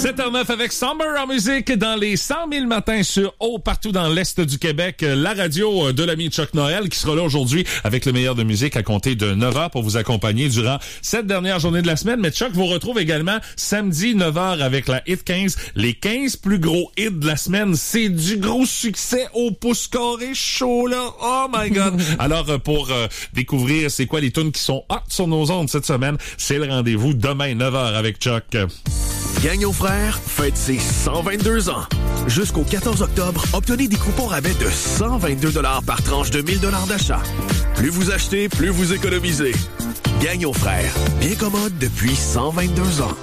7h09 avec Summer en musique dans les 100 000 matins sur Eau partout dans l'Est du Québec. La radio de l'ami Chuck Noël qui sera là aujourd'hui avec le meilleur de musique à compter de 9h pour vous accompagner durant cette dernière journée de la semaine. Mais Chuck vous retrouve également samedi 9h avec la Hit 15. Les 15 plus gros hits de la semaine. C'est du gros succès au pouce carré chaud là. Oh my God! Alors pour découvrir c'est quoi les tunes qui sont hot sur nos ondes cette semaine, c'est le rendez-vous demain 9h avec Chuck. Gagnon Frères fête ses 122 ans. Jusqu'au 14 octobre, obtenez des coupons rabais de 122 $ par tranche de 1 000 $ d'achat. Plus vous achetez, plus vous économisez. Gagnon Frères, bien commode depuis 122 ans.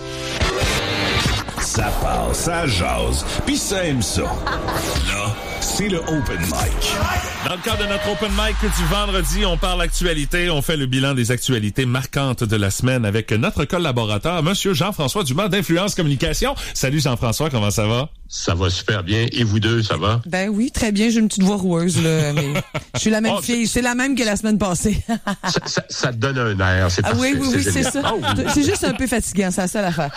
Ça passe, ça jase, pis ça aime ça. Là, c'est le Open Mic. Dans le cadre de notre Open Mic du vendredi, on parle actualité, on fait le bilan des actualités marquantes de la semaine avec notre collaborateur, Monsieur Jean-François Dumas d'Influence Communication. Salut Jean-François, comment ça va? Ça va super bien. Et vous deux, ça va? Ben oui, très bien. J'ai une petite voix roueuse, là. Mais je suis la même fille. C'est la même que la semaine passée. ça te donne un air. C'est parfait. Oui, c'est ça. Oh, oui. C'est juste un peu fatigant, c'est ça l'affaire.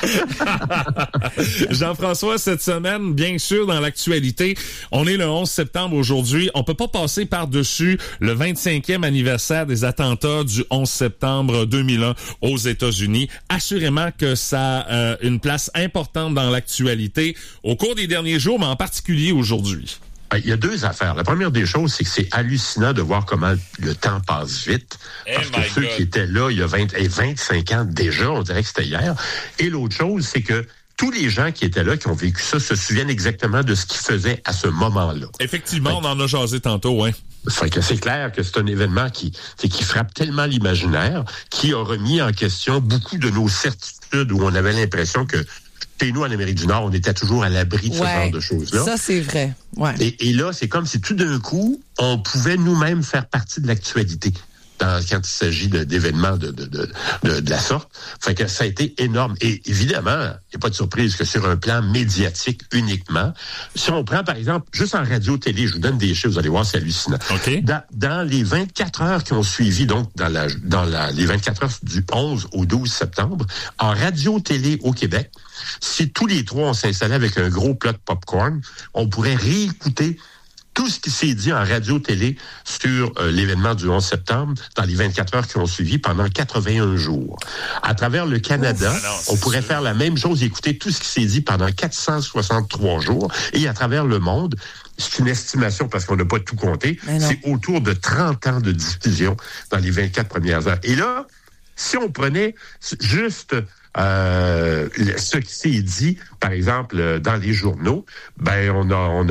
Jean-François, cette semaine, bien sûr, dans l'actualité, on est le 11 septembre aujourd'hui. On peut pas passer par-dessus le 25e anniversaire des attentats du 11 septembre 2001 aux États-Unis. Assurément que ça a une place importante dans l'actualité au cours des derniers jours, mais en particulier aujourd'hui. Il y a deux affaires. La première des choses, c'est que c'est hallucinant de voir comment le temps passe vite. Parce que ceux qui étaient là il y a 25 ans déjà, on dirait que c'était hier. Et l'autre chose, c'est que tous les gens qui étaient là, qui ont vécu ça, se souviennent exactement de ce qu'ils faisaient à ce moment-là. Effectivement, on en a jasé tantôt, hein. Fait que c'est clair que c'est un événement qui frappe tellement l'imaginaire, qui a remis en question beaucoup de nos certitudes où on avait l'impression que chez nous, en Amérique du Nord, on était toujours à l'abri de ce genre de choses-là. Ça, c'est vrai. Ouais. Et là, c'est comme si tout d'un coup, on pouvait nous-mêmes faire partie de l'actualité quand il s'agit d'événements de la sorte. Fait que ça a été énorme. Et évidemment, il n'y a pas de surprise que sur un plan médiatique uniquement, si on prend, par exemple, juste en radio-télé, je vous donne des chiffres, vous allez voir, c'est hallucinant. Okay. Dans les 24 heures qui ont suivi, donc les 24 heures du 11 au 12 septembre, en radio-télé au Québec, si tous les trois on s'installait avec un gros plat de popcorn, on pourrait réécouter tout ce qui s'est dit en radio-télé sur l'événement du 11 septembre dans les 24 heures qui ont suivi pendant 81 jours. À travers le Canada, on pourrait faire la même chose, écouter tout ce qui s'est dit pendant 463 jours. Et à travers le monde, c'est une estimation parce qu'on n'a pas tout compté, c'est autour de 30 ans de diffusion dans les 24 premières heures. Et là, si on prenait juste ce qui s'est dit, par exemple, dans les journaux, ben on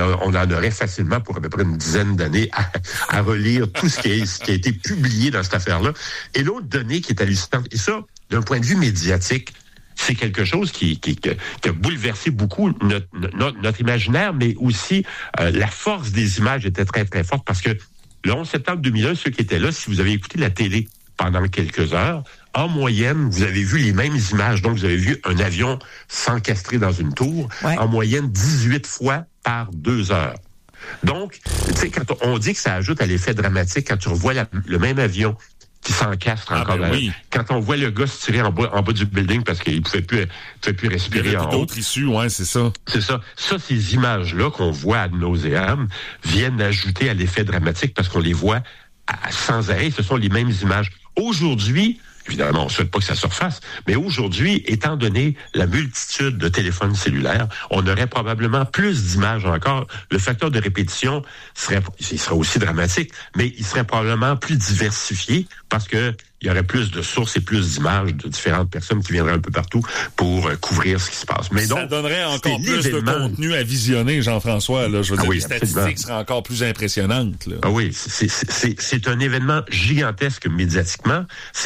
en aurait facilement pour à peu près une dizaine d'années à relire tout ce qui a été publié dans cette affaire-là. Et l'autre donnée qui est hallucinante, et ça, d'un point de vue médiatique, c'est quelque chose qui a bouleversé beaucoup notre imaginaire, mais aussi la force des images était très, très forte parce que le 11 septembre 2001, ceux qui étaient là, si vous avez écouté la télé pendant quelques heures, en moyenne, vous avez vu les mêmes images. Donc, vous avez vu un avion s'encastrer dans une tour, en moyenne 18 fois par 2 heures. Donc, tu sais, quand on dit que ça ajoute à l'effet dramatique, quand tu revois le même avion qui s'encastre encore. Quand on voit le gars se tirer en bas du building parce qu'il pouvait plus respirer en haut. D'autres issues, c'est ça. C'est ça. Ça, ces images-là qu'on voit ad nauseam viennent ajouter à l'effet dramatique parce qu'on les voit sans arrêt. Ce sont les mêmes images. Aujourd'hui, évidemment, on ne souhaite pas que ça se refasse, mais aujourd'hui, étant donné la multitude de téléphones cellulaires, on aurait probablement plus d'images encore. Le facteur de répétition serait aussi dramatique, mais il serait probablement plus diversifié parce que il y aurait plus de sources et plus d'images de différentes personnes qui viendraient un peu partout pour couvrir ce qui se passe. Mais ça donnerait encore plus de contenu à visionner, Jean-François. Là, je veux dire, les statistiques seraient encore plus impressionnantes. Là. Ah oui, c'est un événement gigantesque médiatiquement. C'est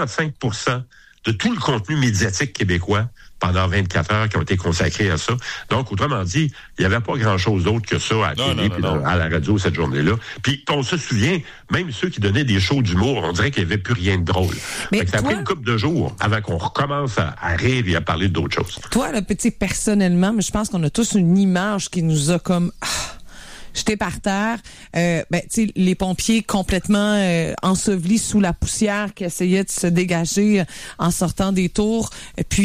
55% de tout le contenu médiatique québécois pendant 24 heures qui ont été consacrés à ça. Donc, autrement dit, il n'y avait pas grand-chose d'autre que ça à la télé et à la radio cette journée-là. Puis, on se souvient, même ceux qui donnaient des shows d'humour, on dirait qu'il n'y avait plus rien de drôle. Ça a pris une couple de jours avant qu'on recommence à rire et à parler d'autres choses. Toi, là, petit, personnellement, mais je pense qu'on a tous une image qui nous a comme... J'étais par terre, tu sais, les pompiers complètement ensevelis sous la poussière qui essayaient de se dégager en sortant des tours. Puis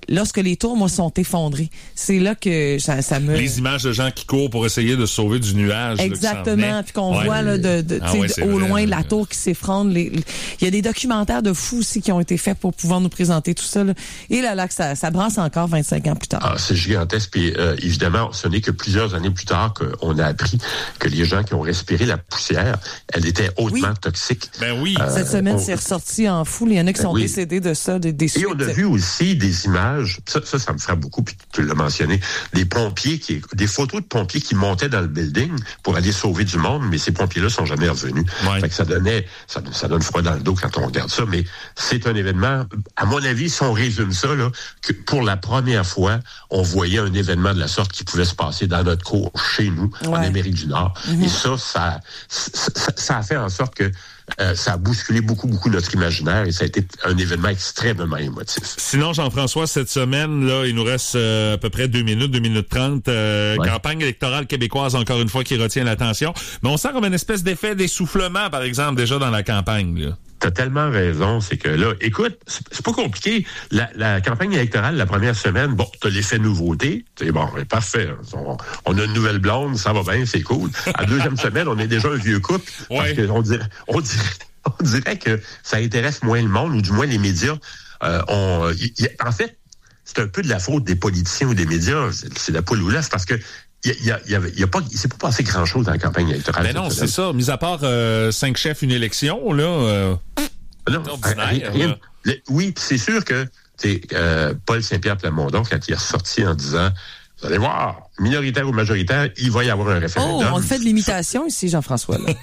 lorsque les tours, moi, sont effondrées. C'est là que ça me... Les images de gens qui courent pour essayer de se sauver du nuage. Exactement. Puis qu'on voit là, au loin la tour qui s'effondre. Il y a des documentaires de fous aussi qui ont été faits pour pouvoir nous présenter tout ça. Là. Et là que ça brasse encore 25 ans plus tard. Ah, c'est gigantesque. Puis évidemment, ce n'est que plusieurs années plus tard qu'on a appris que les gens qui ont respiré la poussière, elle était hautement toxique. Ben oui. Cette semaine, c'est ressorti en foule. Il y en a qui sont décédés de ça, des suites. Et on a vu aussi des images, ça me frappe beaucoup, puis tu l'as mentionné, des photos de pompiers qui montaient dans le building pour aller sauver du monde, mais ces pompiers-là sont jamais revenus. Ouais. Fait que ça donne froid dans le dos quand on regarde ça, mais c'est un événement, à mon avis, si on résume ça, là, que pour la première fois, on voyait un événement de la sorte qui pouvait se passer dans notre cour, chez nous, en Amérique du Nord. Mm-hmm. Et ça a fait en sorte que ça a bousculé beaucoup notre imaginaire et ça a été un événement extrêmement émotif. Sinon, Jean-François, cette semaine, là, il nous reste à peu près 2 minutes 30. Campagne électorale québécoise, encore une fois, qui retient l'attention. Mais on sent comme une espèce d'effet d'essoufflement, par exemple, déjà dans la campagne, là. T'as tellement raison, c'est que là, écoute, c'est pas compliqué. La campagne électorale, la première semaine, bon, t'as l'effet nouveauté, c'est bon, parfait. On a une nouvelle blonde, ça va bien, c'est cool. À la deuxième semaine, on est déjà un vieux couple, parce que on dirait que ça intéresse moins le monde, ou du moins les médias. En fait, c'est un peu de la faute des politiciens ou des médias, c'est la poule ou l'œuf, parce que il s'est pas passé grand-chose dans la campagne électorale. Mais non, c'est ça. Mis à part 5 chefs, une élection, là... non, rien. Oui, c'est sûr que Paul Saint-Pierre Plamondon, quand il est ressorti en disant, vous allez voir, minoritaire ou majoritaire, il va y avoir un référendum. Oh, on fait de l'imitation ici, Jean-François. Là.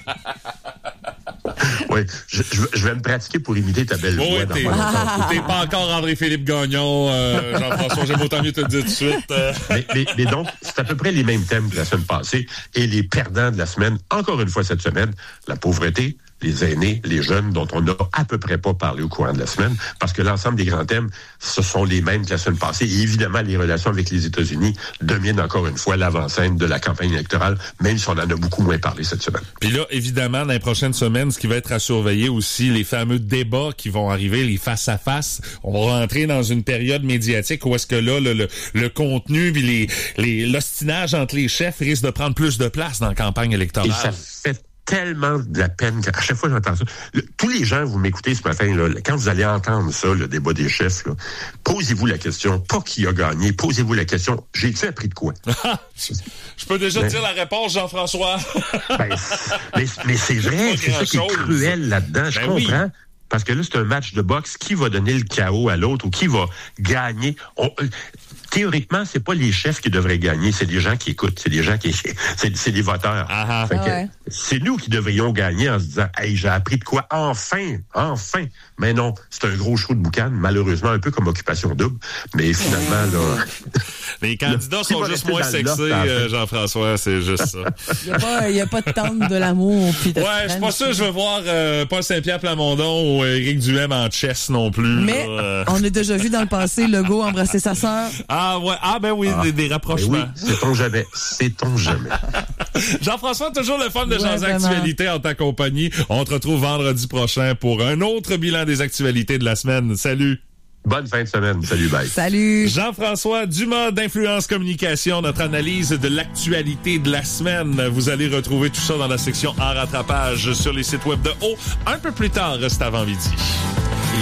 Oui, je vais me pratiquer pour imiter ta belle voix. T'es pas encore André-Philippe Gagnon, Jean-François, j'aime autant mieux te le dire tout de suite. Mais donc, c'est à peu près les mêmes thèmes que la semaine passée. Et les perdants de la semaine, encore une fois cette semaine, la pauvreté, les aînés, les jeunes, dont on n'a à peu près pas parlé au courant de la semaine, parce que l'ensemble des grands thèmes, ce sont les mêmes que la semaine passée. Et évidemment, les relations avec les États-Unis dominent encore une fois l'avant-scène de la campagne électorale, même si on en a beaucoup moins parlé cette semaine. Puis là, évidemment, dans les prochaines semaines, ce qui va être à surveiller aussi, les fameux débats qui vont arriver, les face-à-face. On va rentrer dans une période médiatique où est-ce que là, le contenu puis l'ostinage entre les chefs risque de prendre plus de place dans la campagne électorale. Et ça fait tellement de la peine qu'à chaque fois que j'entends ça, tous les gens, vous m'écoutez ce matin, là, quand vous allez entendre ça, le débat des chefs, là, posez-vous la question, pas qui a gagné, posez-vous la question, j'ai-tu appris de quoi? Je peux déjà te dire la réponse, Jean-François. mais c'est vrai, c'est ça qui est cruel là-dedans, je comprends. Oui. Parce que là, c'est un match de boxe. Qui va donner le chaos à l'autre ou qui va gagner? Théoriquement, c'est pas les chefs qui devraient gagner, c'est les gens qui écoutent, c'est les gens qui, c'est les voteurs. Fait que c'est nous qui devrions gagner en se disant, hey, j'ai appris de quoi? Enfin! Mais non, c'est un gros show de boucan, malheureusement, un peu comme Occupation Double. Mais finalement, là... Les candidats sont juste moins sexy, Jean-François, c'est juste ça. Il y a pas de tente de l'amour. Ouais, je suis pas sûr que je veux voir Paul Saint-Pierre Plamondon ou Éric Duhem en chess non plus. Mais on a déjà vu dans le passé Legault embrasser sa sœur. Ah ouais, ben oui, des rapprochements. Oui, sait-on jamais. Jean-François, toujours le fun de Gens Actualités en ta compagnie. On te retrouve vendredi prochain pour un autre bilan des actualités de la semaine. Salut! Bonne fin de semaine. Salut, bye. Salut. Jean-François Dumas d'Influence Communication, notre analyse de l'actualité de la semaine. Vous allez retrouver tout ça dans la section en rattrapage sur les sites web de haut un peu plus tard, reste avant midi.